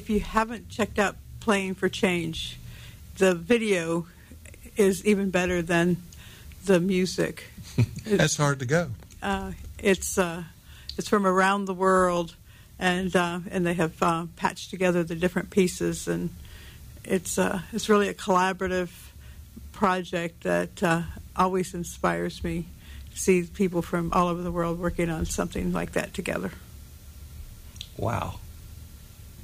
if you haven't checked out Playing for Change, the video is even better than the music. That's hard to go. It's from around the world, and they have patched together the different pieces, and it's really a collaborative project that always inspires me to see people from all over the world working on something like that together. Wow.